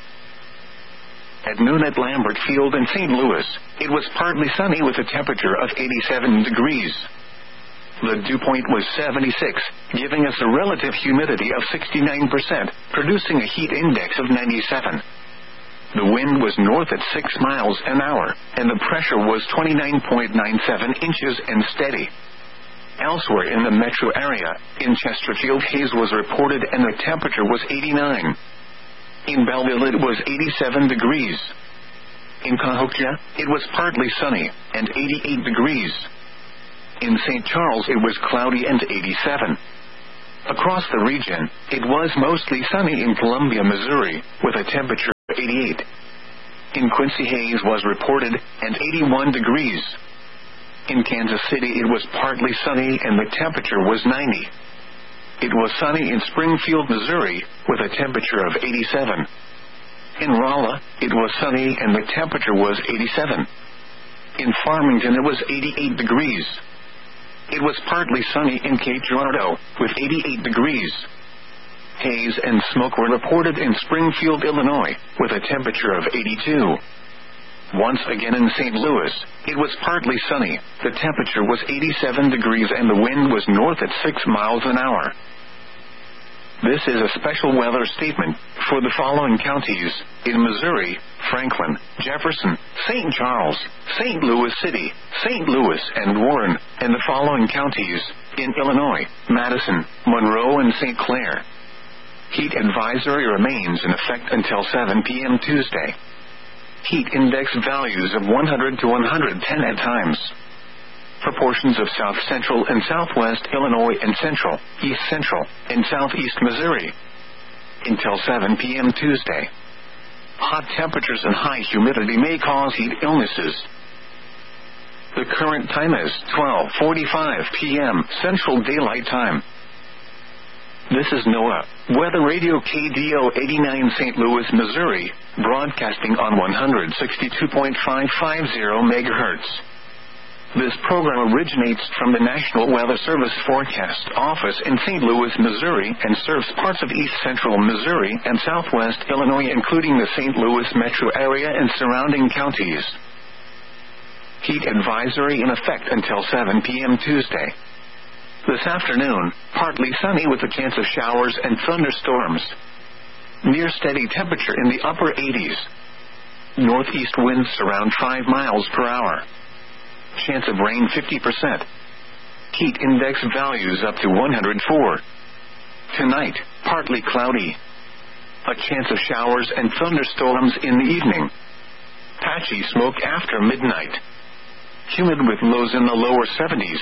S1: At noon at Lambert Field in Saint Louis, it was partly sunny with a temperature of eighty-seven degrees. The dew point was seventy-six, giving us a relative humidity of sixty-nine percent, producing a heat index of ninety-seven. The wind was north at six miles an hour, and the pressure was twenty-nine point nine seven inches and steady. Elsewhere in the metro area, in Chesterfield, haze was reported and the temperature was eighty-nine. In Belleville, it was eighty-seven degrees. In Cahokia, it was partly sunny, and eighty-eight degrees. In Saint Charles, it was cloudy and eighty-seven. Across the region, it was mostly sunny in Columbia, Missouri, with a temperature eighty-eight. In Quincy, Haze was reported, and eighty-one degrees. In Kansas City, it was partly sunny and the temperature was ninety. It was sunny in Springfield, Missouri, with a temperature of eighty-seven. In Rolla, it was sunny and the temperature was eighty-seven. In Farmington, it was eighty-eight degrees. It was partly sunny in Cape Girardeau, with eighty-eight degrees. Haze and smoke were reported in Springfield, Illinois, with a temperature of eighty-two. Once again in Saint Louis, it was partly sunny, the temperature was eighty-seven degrees and the wind was north at six miles an hour. This is a special weather statement for the following counties: in Missouri, Franklin, Jefferson, Saint Charles, Saint Louis City, Saint Louis, and Warren, and the following counties: in Illinois, Madison, Monroe, and Saint Clair. Heat advisory remains in effect until seven p.m. Tuesday. Heat index values of one hundred to one hundred ten at times. For portions of south central and southwest Illinois and central, east central, and southeast Missouri. Until seven p.m. Tuesday. Hot temperatures and high humidity may cause heat illnesses. The current time is twelve forty-five p.m. Central Daylight Time. This is NOAA, Weather Radio K D O eighty-nine Saint Louis, Missouri, broadcasting on one hundred sixty-two point five five zero megahertz. This program originates from the National Weather Service Forecast Office in Saint Louis, Missouri, and serves parts of east central Missouri and southwest Illinois, including the Saint Louis metro area and surrounding counties. Heat advisory in effect until seven p.m. Tuesday. This afternoon, partly sunny with a chance of showers and thunderstorms. Near steady temperature in the upper eighties. Northeast winds around five miles per hour. Chance of rain fifty percent. Heat index values up to one hundred four. Tonight, partly cloudy. A chance of showers and thunderstorms in the evening. Patchy smoke after midnight. Humid with lows in the lower seventies.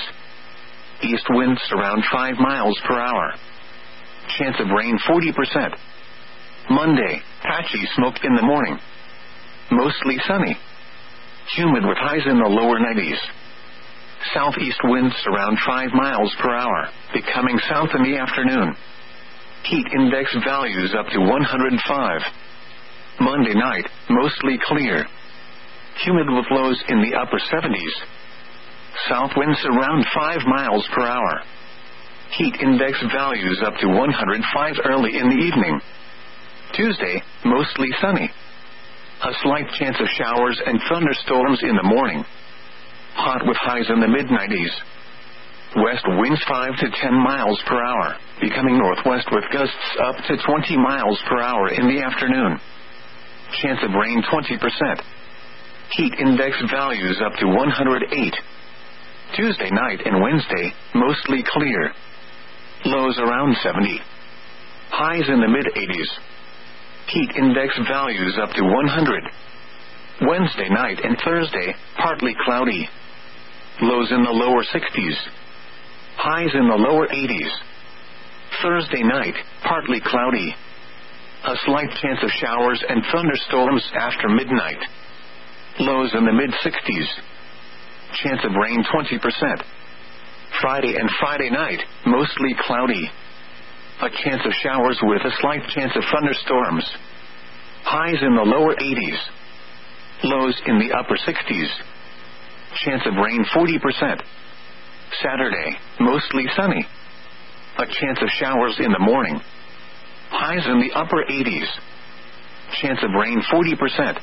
S1: East winds around five miles per hour. Chance of rain forty percent. Monday, patchy smoke in the morning. Mostly sunny. Humid with highs in the lower nineties. Southeast winds around five miles per hour, becoming south in the afternoon. Heat index values up to one hundred five. Monday night, mostly clear. Humid with lows in the upper seventies. South winds around five miles per hour. Heat index values up to one hundred five early in the evening. Tuesday, mostly sunny. A slight chance of showers and thunderstorms in the morning. Hot with highs in the mid nineties. West winds five to ten miles per hour, becoming northwest with gusts up to twenty miles per hour in the afternoon. Chance of rain twenty percent. Heat index values up to one hundred eight. Tuesday night and Wednesday, mostly clear. Lows around seventy. Highs in the mid eighties. Heat index values up to one hundred. Wednesday night and Thursday, partly cloudy. Lows in the lower sixties. Highs in the lower eighties. Thursday night, partly cloudy. A slight chance of showers and thunderstorms after midnight. Lows in the mid sixties. Chance of rain twenty percent. Friday and Friday night, mostly cloudy. A chance of showers with a slight chance of thunderstorms. Highs in the lower eighties. Lows in the upper sixties. Chance of rain forty percent. Saturday, mostly sunny. A chance of showers in the morning. Highs in the upper eighties. Chance of rain forty percent.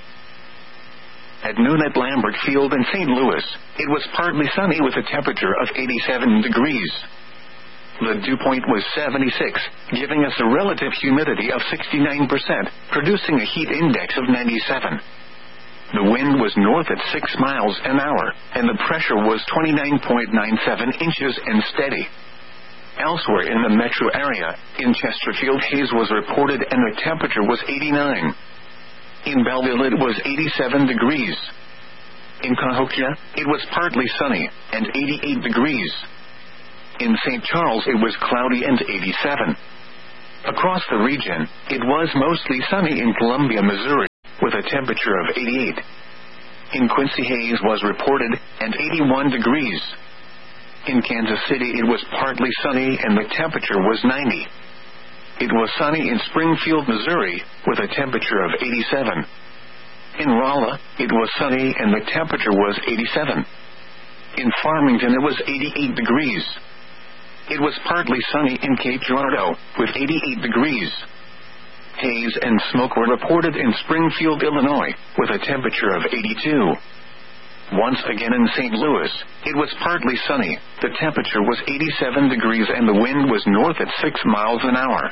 S1: At noon at Lambert Field in Saint Louis, it was partly sunny with a temperature of eighty-seven degrees. The dew point was seventy-six, giving us a relative humidity of sixty-nine percent, producing a heat index of ninety-seven. The wind was north at six miles an hour, and the pressure was twenty-nine point nine seven inches and steady. Elsewhere in the metro area, in Chesterfield, haze was reported and the temperature was eighty-nine. In Belleville, it was eighty-seven degrees. In Cahokia, it was partly sunny, and eighty-eight degrees. In Saint Charles, it was cloudy and eighty-seven. Across the region, it was mostly sunny in Columbia, Missouri. with a temperature of eighty-eight. In Quincy, haze was reported, and eighty-one degrees. In Kansas City, it was partly sunny and the temperature was ninety. It was sunny in Springfield, Missouri, with a temperature of eighty-seven. In Rolla, it was sunny and the temperature was eighty-seven. In Farmington, it was eighty-eight degrees. It was partly sunny in Cape Girardeau, with eighty-eight degrees. Haze and smoke were reported in Springfield, Illinois, with a temperature of eighty-two. Once again in Saint Louis, it was partly sunny, the temperature was eighty-seven degrees and the wind was north at six miles an hour.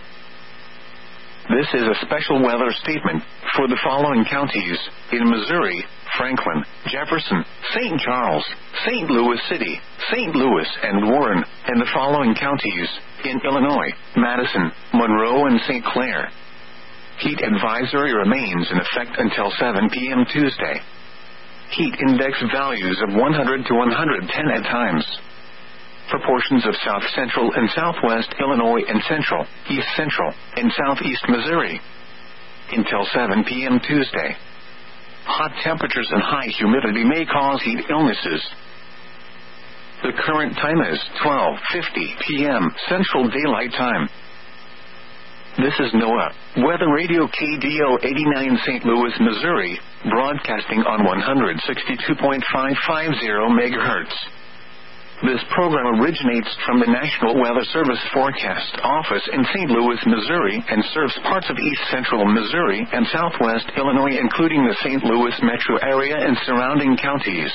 S1: This is a special weather statement for the following counties: in Missouri, Franklin, Jefferson, Saint Charles, Saint Louis City, Saint Louis, and Warren, and the following counties: in Illinois, Madison, Monroe, and Saint Clair. Heat advisory remains in effect until seven p.m. Tuesday. Heat index values of one hundred to one hundred ten at times. Proportions of south central and southwest Illinois and central, east central, and southeast Missouri. Until seven p.m. Tuesday. Hot temperatures and high humidity may cause heat illnesses. The current time is twelve fifty p.m. Central Daylight Time. This is NOAA Weather Radio K D O eighty-nine Saint Louis, Missouri, broadcasting on one sixty-two point five five zero megahertz. This program originates from the National Weather Service Forecast Office in Saint Louis, Missouri, and serves parts of east central Missouri and southwest Illinois, including the Saint Louis metro area and surrounding counties.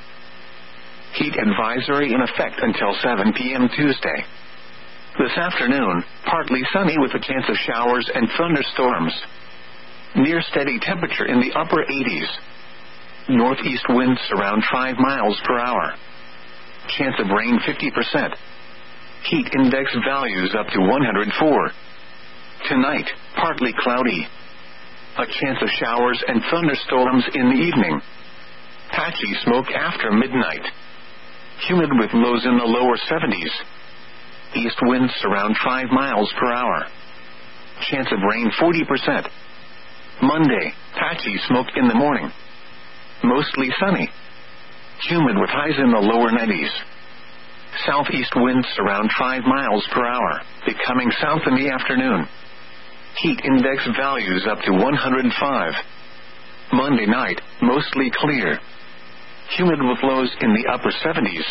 S1: Heat advisory in effect until seven p.m. Tuesday. This afternoon, partly sunny with a chance of showers and thunderstorms. Near steady temperature in the upper eighties. Northeast winds around five miles per hour. Chance of rain fifty percent. Heat index values up to one hundred four. Tonight, partly cloudy. A chance of showers and thunderstorms in the evening. Patchy smoke after midnight. Humid with lows in the lower seventies. East winds around five miles per hour. Chance of rain forty percent. Monday, patchy smoke in the morning. Mostly sunny. Humid with highs in the lower nineties. Southeast winds around five miles per hour, becoming south in the afternoon. Heat index values up to one hundred five. Monday night, mostly clear. Humid with lows in the upper seventies.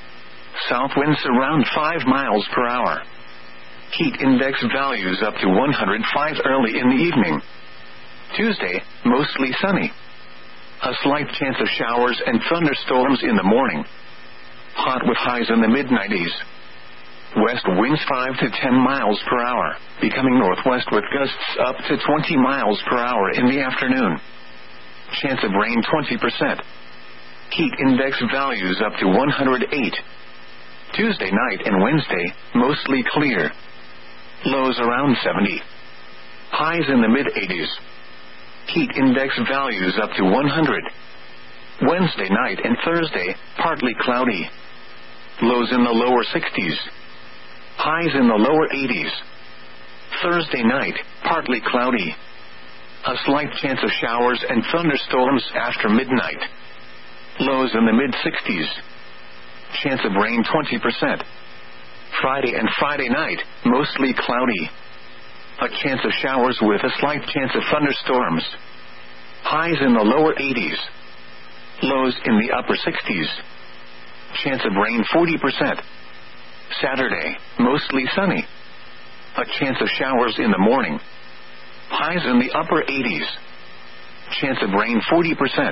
S1: South winds around five miles per hour. Heat index values up to one hundred five early in the evening. Tuesday, mostly sunny. A slight chance of showers and thunderstorms in the morning. Hot with highs in the mid nineties. West winds five to ten miles per hour, becoming northwest with gusts up to twenty miles per hour in the afternoon. Chance of rain twenty percent. Heat index values up to one hundred eight. Tuesday night and Wednesday, mostly clear. Lows around seventy. Highs in the mid eighties. Heat index values up to one hundred. Wednesday night and Thursday, partly cloudy. Lows in the lower sixties. Highs in the lower eighties. Thursday night, partly cloudy. A slight chance of showers and thunderstorms after midnight. Lows in the mid sixties. Chance of rain twenty percent. Friday and Friday night, mostly cloudy. A chance of showers with a slight chance of thunderstorms. Highs in the lower eighties. Lows in the upper sixties. Chance of rain forty percent. Saturday, mostly sunny. A chance of showers in the morning. Highs in the upper eighties. Chance of rain forty percent.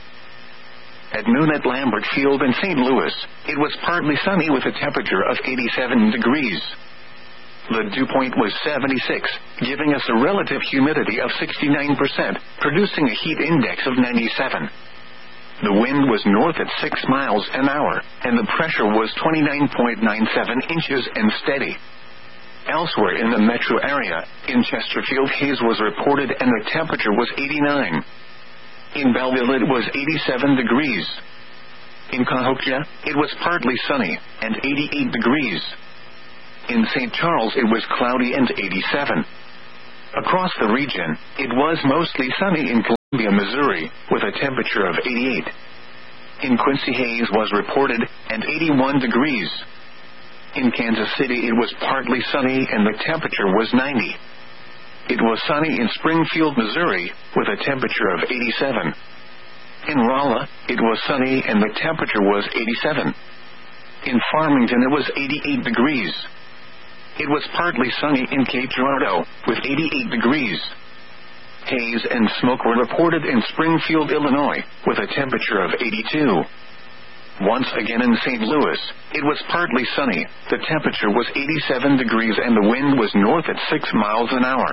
S1: At noon at Lambert Field in Saint Louis, it was partly sunny with a temperature of eighty-seven degrees. The dew point was seventy-six, giving us a relative humidity of sixty-nine percent, producing a heat index of ninety-seven. The wind was north at six miles an hour, and the pressure was twenty-nine point nine seven inches and steady. Elsewhere in the metro area, in Chesterfield, haze was reported and the temperature was eighty-nine. In Belleville, it was eighty-seven degrees. In Cahokia, it was partly sunny, and eighty-eight degrees. In Saint Charles, it was cloudy and eighty-seven. Across the region, it was mostly sunny in Columbia, Missouri, with a temperature of eighty-eight. In Quincy, haze was reported, and eighty-one degrees. In Kansas City, it was partly sunny and the temperature was ninety. It was sunny in Springfield, Missouri, with a temperature of eighty-seven. In Rolla, it was sunny and the temperature was eighty-seven. In Farmington, it was eighty-eight degrees. It was partly sunny in Cape Girardeau, with eighty-eight degrees. Haze and smoke were reported in Springfield, Illinois, with a temperature of eighty-two. Once again in Saint Louis, it was partly sunny, the temperature was eighty-seven degrees and the wind was north at six miles an hour.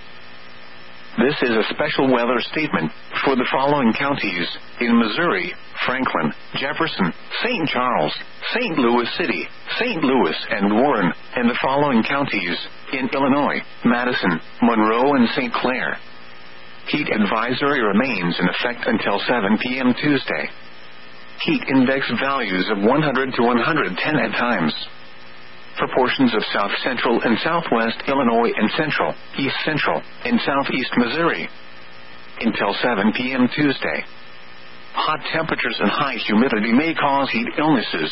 S1: This is a special weather statement for the following counties in Missouri: Franklin, Jefferson, Saint Charles, Saint Louis City, Saint Louis, and Warren, and the following counties in Illinois: Madison, Monroe, and Saint Clair. Heat advisory remains in effect until seven p.m. Tuesday. Heat index values of one hundred to one hundred ten at times. For portions of south central and southwest Illinois and central, east central, and southeast Missouri. Until seven p.m. Tuesday. Hot temperatures and high humidity may cause heat illnesses.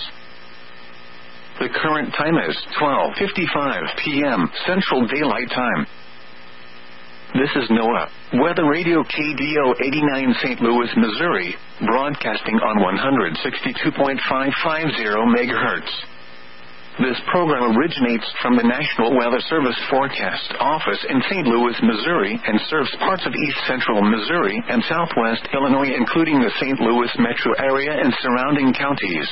S1: The current time is twelve fifty-five p.m. Central Daylight Time. This is NOAA Weather Radio K D O eighty-nine Saint Louis, Missouri, broadcasting on one sixty-two point five five zero megahertz. This program originates from the National Weather Service Forecast Office in Saint Louis, Missouri, and serves parts of east central Missouri and southwest Illinois, including the Saint Louis metro area and surrounding counties.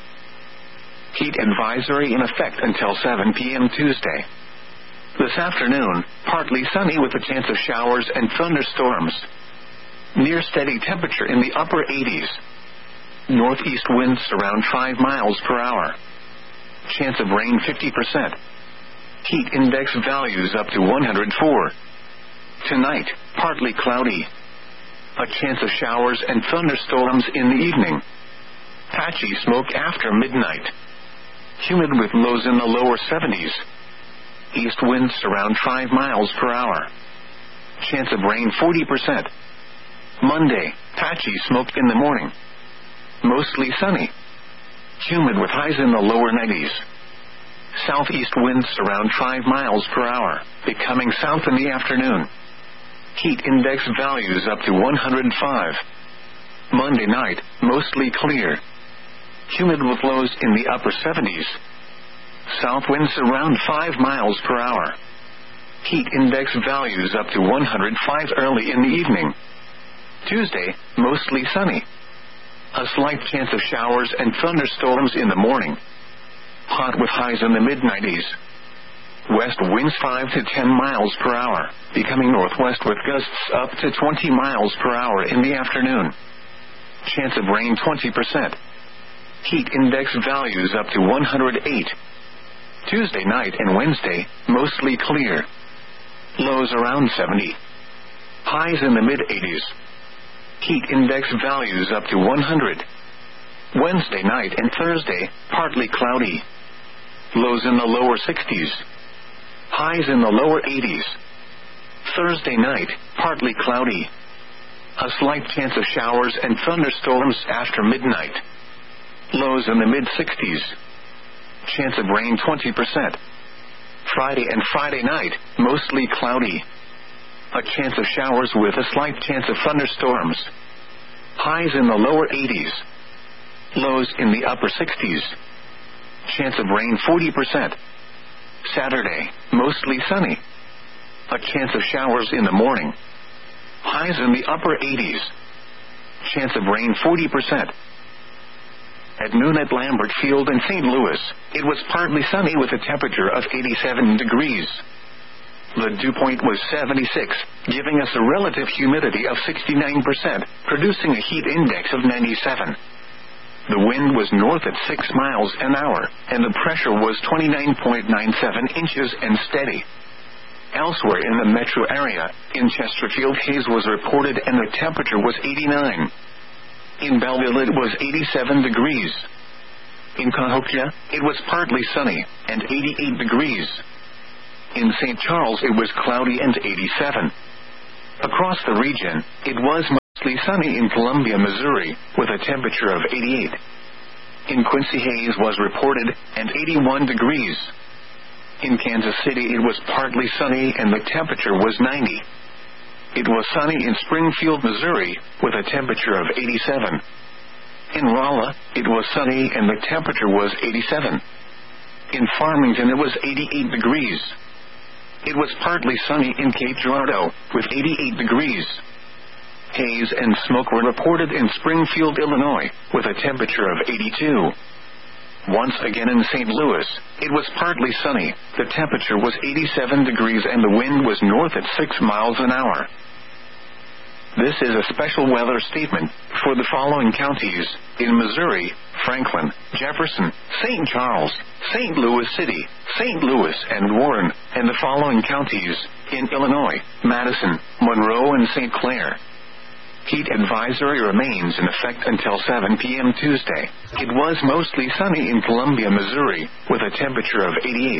S1: Heat advisory in effect until seven p.m. Tuesday. This afternoon, partly sunny with a chance of showers and thunderstorms. Near steady temperature in the upper eighties. Northeast winds around five miles per hour. Chance of rain fifty percent. Heat index values up to one hundred four. Tonight, partly cloudy. A chance of showers and thunderstorms in the evening. Patchy smoke after midnight. Humid with lows in the lower seventies. East winds around five miles per hour. Chance of rain forty percent. Monday, patchy smoke in the morning. Mostly sunny. Humid with highs in the lower nineties. Southeast winds around five miles per hour, becoming south in the afternoon. Heat index values up to one hundred five. Monday night, mostly clear. Humid with lows in the upper seventies. South winds around five miles per hour. Heat index values up to one hundred five early in the evening. Tuesday, mostly sunny. A slight chance of showers and thunderstorms in the morning. Hot with highs in the mid nineties. West winds five to ten miles per hour, becoming northwest with gusts up to twenty miles per hour in the afternoon. Chance of rain twenty percent. Heat index values up to one hundred eight. Tuesday night and Wednesday, mostly clear. Lows around seventy. Highs in the mid eighties. Heat index values up to one hundred. Wednesday night and Thursday, partly cloudy. Lows in the lower sixties. Highs in the lower eighties. Thursday night, partly cloudy. A slight chance of showers and thunderstorms after midnight. Lows in the mid sixties. Chance of rain twenty percent. Friday and Friday night, mostly cloudy. A chance of showers with a slight chance of thunderstorms. Highs in the lower eighties. Lows in the upper sixties. Chance of rain forty percent. Saturday, mostly sunny. A chance of showers in the morning. Highs in the upper eighties. Chance of rain forty percent. At noon at Lambert Field in Saint Louis, it was partly sunny with a temperature of eighty-seven degrees. The dew point was seventy-six, giving us a relative humidity of sixty-nine percent, producing a heat index of ninety-seven. The wind was north at six miles an hour, and the pressure was twenty-nine point nine seven inches and steady. Elsewhere in the metro area, in Chesterfield, haze was reported and the temperature was eighty-nine. In Belleville, it was eighty-seven degrees. In Cahokia, it was partly sunny, and eighty-eight degrees. In Saint Charles it was cloudy and eighty-seven. Across the region, it was mostly sunny in Columbia, Missouri, with a temperature of eighty-eight. In Quincy, haze was reported, and eighty-one degrees. In Kansas City it was partly sunny and the temperature was ninety. It was sunny in Springfield, Missouri, with a temperature of eighty-seven. In Rolla, it was sunny and the temperature was eighty-seven. In Farmington it was eighty-eight degrees. It was partly sunny in Cape Girardeau, with eighty-eight degrees. Haze and smoke were reported in Springfield, Illinois, with a temperature of eighty-two. Once again in Saint Louis, it was partly sunny, the temperature was eighty-seven degrees and the wind was north at six miles an hour. This is a special weather statement for the following counties: in Missouri, Franklin, Jefferson, Saint Charles, Saint Louis City, Saint Louis and Warren, and the following counties: in Illinois, Madison, Monroe and Saint Clair. Heat advisory remains in effect until seven p.m. Tuesday. It was mostly sunny in Columbia, Missouri, with a temperature of eighty-eight.